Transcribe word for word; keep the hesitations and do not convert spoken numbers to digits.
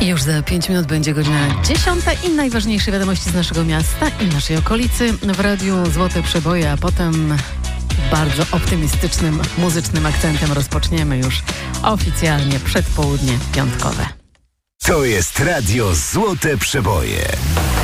Już za pięć minut będzie godzina dziesiąta i najważniejsze wiadomości z naszego miasta i naszej okolicy w Radiu Złote Przeboje, a potem bardzo optymistycznym, muzycznym akcentem rozpoczniemy już oficjalnie przedpołudnie piątkowe. To jest Radio Złote Przeboje.